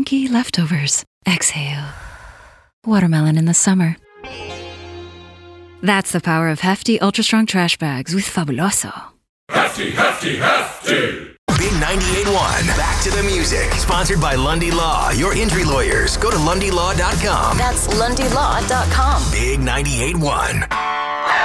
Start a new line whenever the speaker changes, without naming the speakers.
stinky leftovers. Exhale. Watermelon in the summer. That's the power of hefty, ultra-strong trash bags with Fabuloso.
Hefty, hefty, hefty.
Big 98.1. Back to the music. Sponsored by Lundy Law, your injury lawyers. Go to LundyLaw.com.
That's LundyLaw.com.
Big 98.1.